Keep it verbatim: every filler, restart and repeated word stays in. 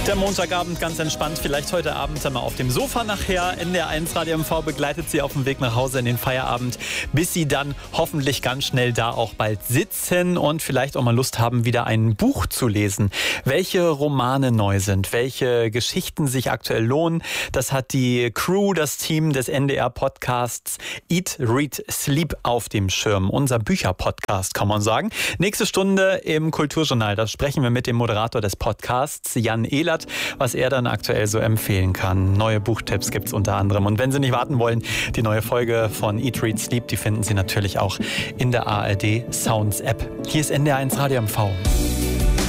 Der Montagabend ganz entspannt, vielleicht heute Abend einmal auf dem Sofa nachher. N D R eins Radio M V begleitet Sie auf dem Weg nach Hause in den Feierabend, bis Sie dann hoffentlich ganz schnell da auch bald sitzen und vielleicht auch mal Lust haben, wieder ein Buch zu lesen. Welche Romane neu sind, welche Geschichten sich aktuell lohnen, das hat die Crew, das Team des N D R-Podcasts Eat, Read, Sleep auf dem Schirm. Unser Bücher-Podcast, kann man sagen. Nächste Stunde im Kulturjournal, da sprechen wir mit dem Moderator des Podcasts, Jan Ehlert, was er dann aktuell so empfehlen kann. Neue Buchtipps gibt es unter anderem. Und wenn Sie nicht warten wollen, die neue Folge von Eat, Read, Sleep, die finden Sie natürlich auch in der A R D Sounds App. Hier ist N D R eins Radio M V.